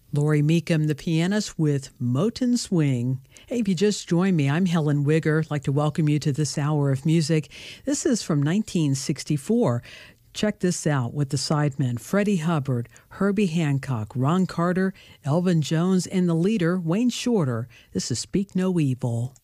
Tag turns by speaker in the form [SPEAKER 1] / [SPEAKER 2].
[SPEAKER 1] Laurie Meekum, the pianist, with Moten Swing. Hey, if you just joined me, I'm Helen Wigger. I'd like to welcome you to this hour of music. This is from 1964. Check this out with the Sidemen, Freddie Hubbard, Herbie Hancock, Ron Carter, Elvin Jones, and the leader, Wayne Shorter. This is Speak No Evil.